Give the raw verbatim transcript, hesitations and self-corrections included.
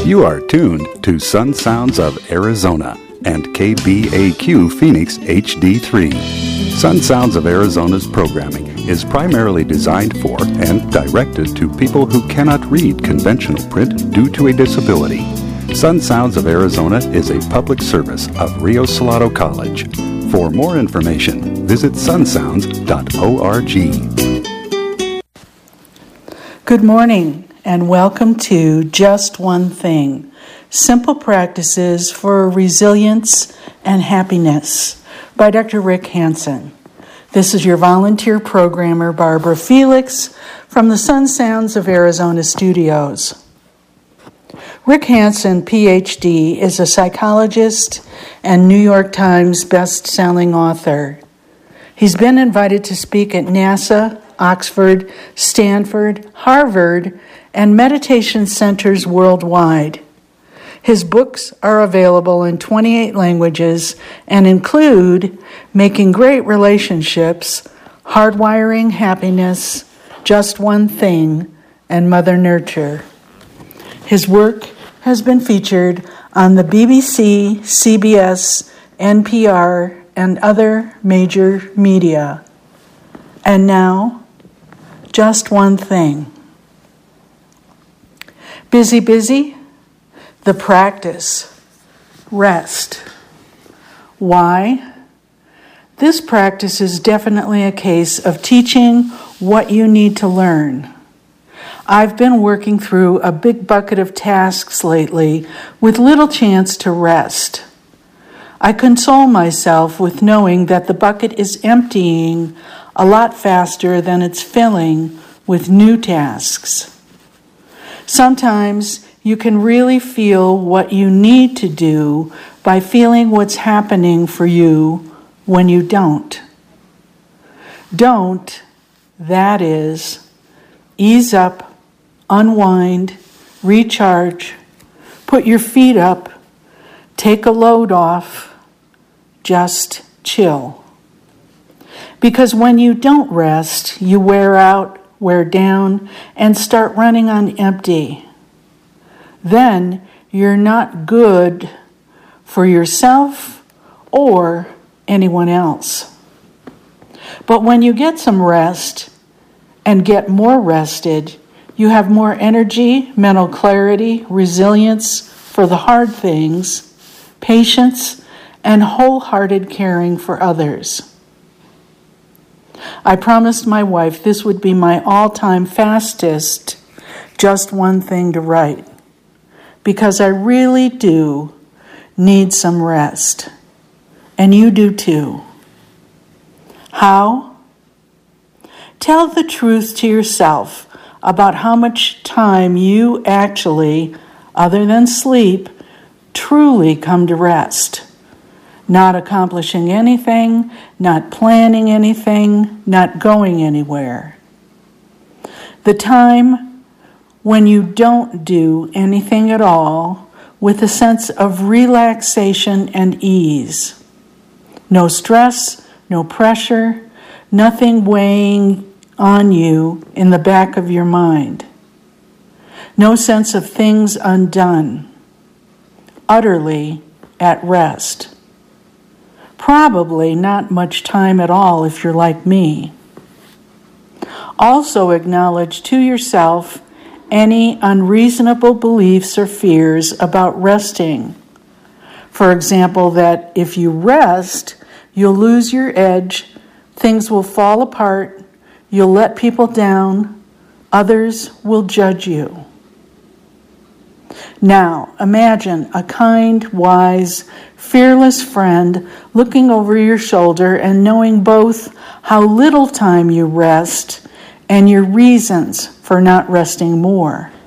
You are tuned to Sun Sounds of Arizona and K B A Q Phoenix H D three. Sun Sounds of Arizona's programming is primarily designed for and directed to people who cannot read conventional print due to a disability. Sun Sounds of Arizona is a public service of Rio Salado College. For more information, visit sun sounds dot org. Good morning and welcome to Just One Thing, Simple Practices for Resilience and Happiness by Doctor Rick Hansen. This is your volunteer programmer, Barbara Felix, from the Sun Sounds of Arizona studios. Rick Hansen, P H D, is a psychologist and New York Times best-selling author. He's been invited to speak at NASA, Oxford, Stanford, Harvard, and meditation centers worldwide. His books are available in twenty-eight languages and include Making Great Relationships, Hardwiring Happiness, Just One Thing, and Mother Nurture. His work has been featured on the B B C, C B S, N P R, and other major media. And now, just one thing. Busy, busy? The practice. Rest. Why? This practice is definitely a case of teaching what you need to learn. I've been working through a big bucket of tasks lately with little chance to rest. I console myself with knowing that the bucket is emptying a lot faster than it's filling with new tasks. Sometimes you can really feel what you need to do by feeling what's happening for you when you don't. Don't, that is, ease up, unwind, recharge, put your feet up, take a load off, just chill. Because when you don't rest, you wear out, wear down, and start running on empty. Then you're not good for yourself or anyone else. But when you get some rest and get more rested, you have more energy, mental clarity, resilience for the hard things, patience, and wholehearted caring for others. I promised my wife this would be my all-time fastest just one thing to write, because I really do need some rest, and you do too. How? Tell the truth to yourself about how much time you actually, other than sleep, truly come to rest. Not accomplishing anything, not planning anything, not going anywhere. The time when you don't do anything at all with a sense of relaxation and ease. No stress, no pressure, nothing weighing on you in the back of your mind. No sense of things undone. Utterly at rest. Probably not much time at all if you're like me. Also acknowledge to yourself any unreasonable beliefs or fears about resting. For example, that if you rest, you'll lose your edge, things will fall apart, you'll let people down, others will judge you. Now, imagine a kind, wise, fearless friend looking over your shoulder and knowing both how little time you rest and your reasons for not resting more.